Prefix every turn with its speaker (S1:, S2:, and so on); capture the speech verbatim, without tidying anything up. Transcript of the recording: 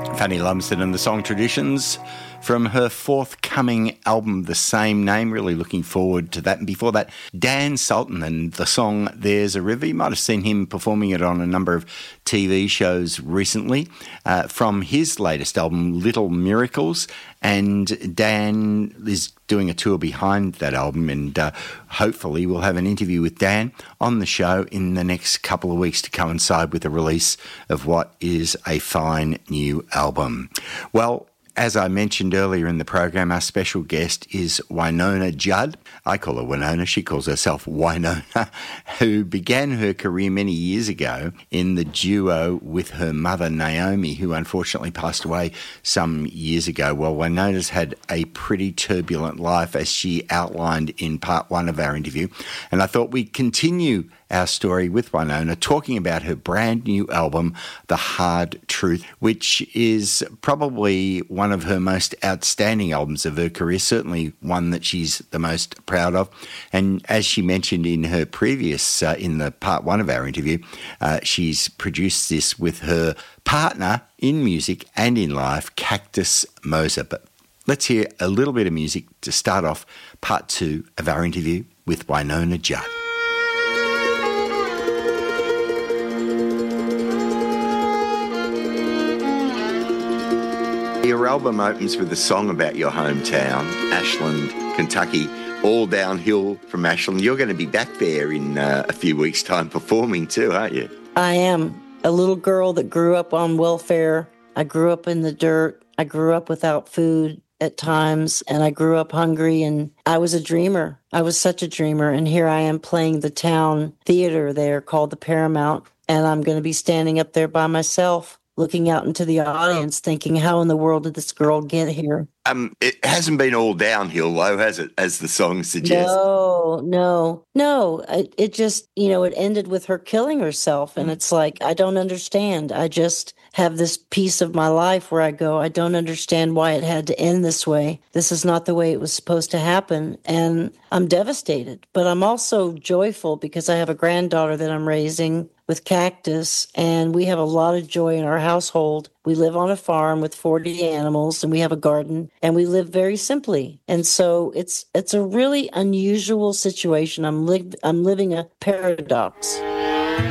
S1: Fanny Lumsden and the song Traditions from her forthcoming album, the same name. Really looking forward to that. And before that, Dan Sultan and the song There's a River. You might have seen him performing it on a number of T V shows recently uh, from his latest album, Little Miracles. And Dan is doing a tour behind that album, and uh, hopefully we'll have an interview with Dan on the show in the next couple of weeks to coincide with the release of what is a fine new album. Well, as I mentioned earlier in the program, our special guest is Wynonna Judd. I call her Winona, she calls herself Wynonna, who began her career many years ago in the duo with her mother Naomi, who unfortunately passed away some years ago. Well, Wynonna's had a pretty turbulent life, as she outlined in part one of our interview, and I thought we'd continue our story with Wynonna, talking about her brand new album, The Hard Truth, which is probably one of her most outstanding albums of her career, certainly one that she's the most proud of. And as she mentioned in her previous, uh, in the part one of our interview, uh, she's produced this with her partner in music and in life, Cactus Moser. But let's hear a little bit of music to start off part two of our interview with Wynonna Judd. Your album opens with a song about your hometown, Ashland, Kentucky, all downhill from Ashland. You're going to be back there in uh, a few weeks' time performing too, aren't you?
S2: I am. A little girl that grew up on welfare. I grew up in the dirt. I grew up without food at times, and I grew up hungry, and I was a dreamer. I was such a dreamer, and here I am playing the town theater there called the Paramount, and I'm going to be standing up there by myself, looking out into the audience, thinking, how in the world did this girl get here?
S1: Um, it hasn't been all downhill, though, has it, as the song suggests?
S2: No, no, no. It, it just, you know, it ended with her killing herself, and it's like, I don't understand. I just have this piece of my life where I go, I don't understand why it had to end this way. This is not the way it was supposed to happen, and I'm devastated. But I'm also joyful because I have a granddaughter that I'm raising with Cactus, and we have a lot of joy in our household. We live on a farm with forty animals, and we have a garden, and we live very simply. And so it's it's a really unusual situation. I'm li- I'm living a paradox.